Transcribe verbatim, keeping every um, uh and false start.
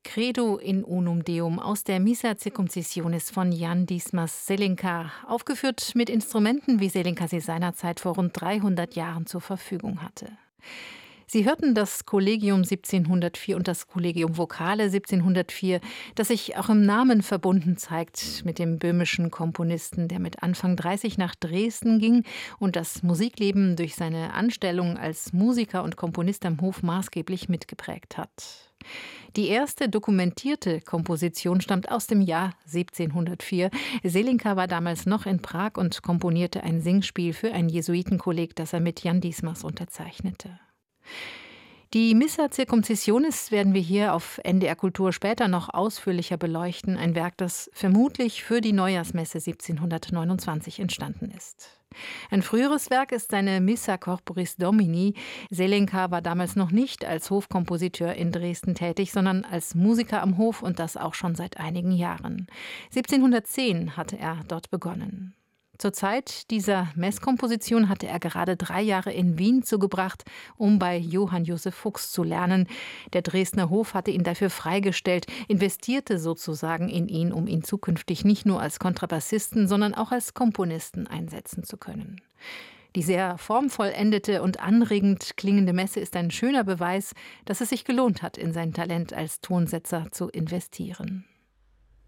Credo in unum Deum aus der Missa Circumcisionis von Jan Dismas Selinka, aufgeführt mit Instrumenten, wie Selinka sie seinerzeit vor rund dreihundert Jahren zur Verfügung hatte. Sie hörten das Kollegium siebzehnhundertvier und das Collegium Vocale siebzehnhundertvier, das sich auch im Namen verbunden zeigt mit dem böhmischen Komponisten, der mit Anfang dreißig nach Dresden ging und das Musikleben durch seine Anstellung als Musiker und Komponist am Hof maßgeblich mitgeprägt hat. Die erste dokumentierte Komposition stammt aus dem Jahr siebzehnhundertvier. Selinka war damals noch in Prag und komponierte ein Singspiel für ein Jesuitenkolleg, das er mit Jan Dismas unterzeichnete. Die Missa Circumcisionis werden wir hier auf N D R Kultur später noch ausführlicher beleuchten. Ein Werk, das vermutlich für die Neujahrsmesse siebzehnhundertneunundzwanzig entstanden ist. Ein früheres Werk ist seine Missa Corporis Domini. Selinka war damals noch nicht als Hofkompositeur in Dresden tätig, sondern als Musiker am Hof und das auch schon seit einigen Jahren. siebzehnhundertzehn hatte er dort begonnen. Zur Zeit dieser Messkomposition hatte er gerade drei Jahre in Wien zugebracht, um bei Johann Joseph Fuchs zu lernen. Der Dresdner Hof hatte ihn dafür freigestellt, investierte sozusagen in ihn, um ihn zukünftig nicht nur als Kontrabassisten, sondern auch als Komponisten einsetzen zu können. Die sehr formvollendete und anregend klingende Messe ist ein schöner Beweis, dass es sich gelohnt hat, in sein Talent als Tonsetzer zu investieren.